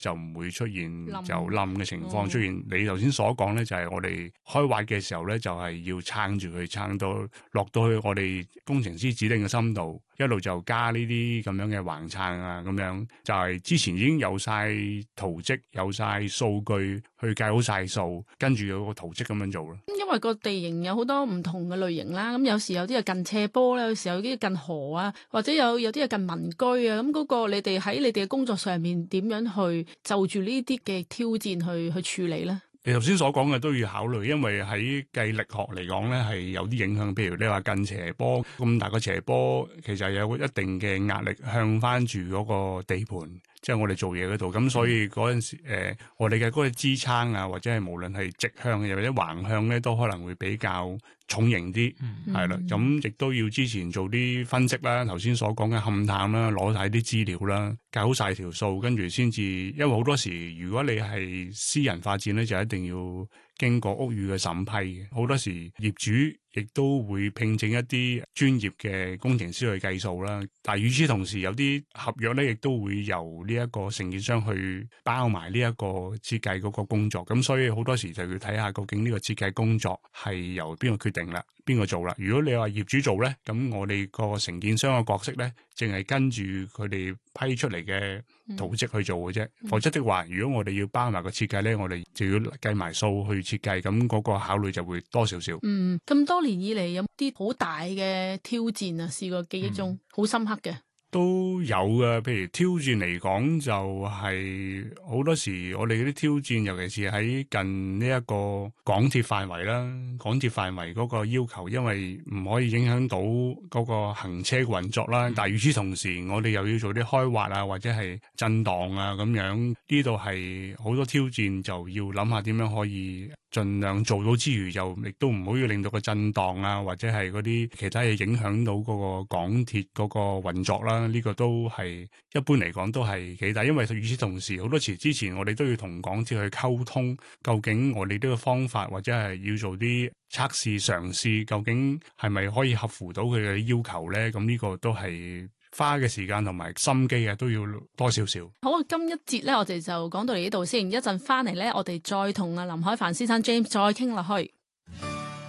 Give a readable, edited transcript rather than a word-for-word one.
就唔會出現冧就冧嘅情況出現。你頭先所講咧，就係我哋開挖嘅時候咧，就係要撐住佢，撐到落到去我哋工程師指定嘅深度，一路就加呢啲咁樣嘅橫撐啊，咁樣就係之前已經有晒圖則，有晒數據去計好晒數，跟住有個圖則咁樣做咯。 因為個地形有好多唔同嘅類型啦，咁有時有啲係近斜坡啦，有時有啲近河啊，或者有啲係近民居啊，咁嗰個你哋喺你哋嘅工作上面點樣去就住呢啲嘅挑戰去處理咧？ 你頭先所講嘅都要考慮，因為喺計力學嚟講咧係有啲影響。譬如你話近斜坡咁大個斜坡，其實有一定嘅壓力向翻住嗰個地盤，即係我哋做嘢嗰度。咁所以嗰陣時，我哋嘅嗰個支撐啊，或者係無論係直向又或者橫向咧，都可能會比較重型啲，係啦。咁亦都要之前做啲分析啦，頭先所講嘅勘探啦，攞晒啲資料啦，計好晒條數，跟住先至。因為好多時，如果你係私人發展咧，就一定要經過屋宇嘅審批嘅。好多時業主亦都會聘請一啲專業嘅工程師去計數啦。但係與此同時，有啲合約咧，亦都會由呢一個承建商去包埋呢一個設計嗰個工作。咁所以好多時就要睇下究竟呢個設計工作係由邊個決定啦，邊個做啦。如果你話業主做咧，咁我哋個承建商嘅角色咧，淨係跟住佢哋批出嚟嘅圖則去做嘅啫。否則的話，如果我哋要包埋個設計咧，我哋就要計埋數去設計，咁嗰個考慮就會多少少。 咁多年以嚟有啲好大嘅挑戰啊，試過記憶中好深刻嘅。 都有嘅，譬如挑戰嚟講，就係好多時我哋嗰啲挑戰，尤其是喺近呢一個港鐵範圍啦，港鐵範圍嗰個要求，因為唔可以影響到嗰個行車運作啦。但係與此同時，我哋又要做啲開挖啊，或者係震盪啊咁樣，呢度係好多挑戰，就要諗下點樣可以盡量做到之餘，又亦都唔好要令到個震盪啊，或者係嗰啲其他嘢影響到嗰個港鐵嗰個運作啦。呢個都係一般嚟講都係幾大，因為與此同時，好多時之前我哋都要同港鐵去溝通，究竟我哋呢個方法或者係要做啲測試嘗試，究竟係咪可以合乎到佢嘅要求咧？咁呢個都係花嘅時間同埋心機嘅，都要多少少。 好啊，今一節咧，我哋就講到嚟呢度先，一陣翻嚟咧，我哋再同阿林海帆先生 James 再傾落去。